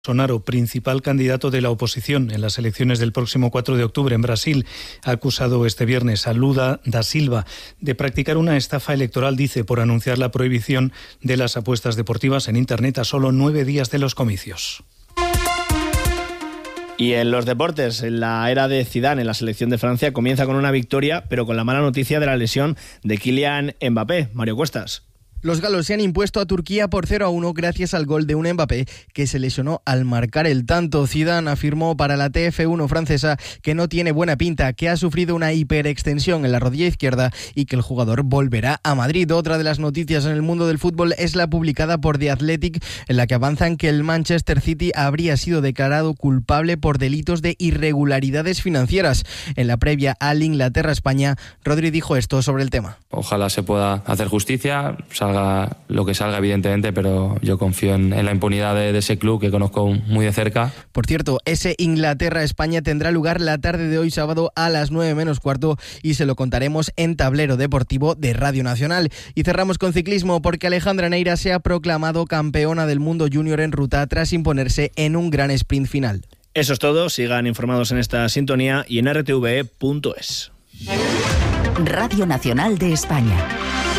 Bolsonaro, principal candidato de la oposición en las elecciones del próximo 4 de octubre en Brasil, ha acusado este viernes a Lula da Silva de practicar una estafa electoral, dice, por anunciar la prohibición de las apuestas deportivas en Internet a solo 9 días de los comicios. Y en los deportes, en la era de Zidane en la selección de Francia comienza con una victoria, pero con la mala noticia de la lesión de Kylian Mbappé. Mario Cuestas. Los galos se han impuesto a Turquía por 0-1 gracias al gol de un Mbappé que se lesionó al marcar el tanto. Zidane afirmó para la TF1 francesa que no tiene buena pinta, que ha sufrido una hiperextensión en la rodilla izquierda y que el jugador volverá a Madrid. Otra de las noticias en el mundo del fútbol es la publicada por The Athletic, en la que avanzan que el Manchester City habría sido declarado culpable por delitos de irregularidades financieras. En la previa al Inglaterra-España, Rodri dijo esto sobre el tema. Ojalá se pueda hacer justicia, salga lo que salga evidentemente, pero yo confío en la impunidad de ese club que conozco muy de cerca. Por cierto, ese Inglaterra-España tendrá lugar la tarde de hoy sábado a las 9 menos cuarto y se lo contaremos en Tablero Deportivo de Radio Nacional. Y cerramos con ciclismo porque Alejandra Neira se ha proclamado campeona del mundo junior en ruta tras imponerse en un gran sprint final. Eso es todo, sigan informados en esta sintonía y en rtve.es. Radio Nacional de España.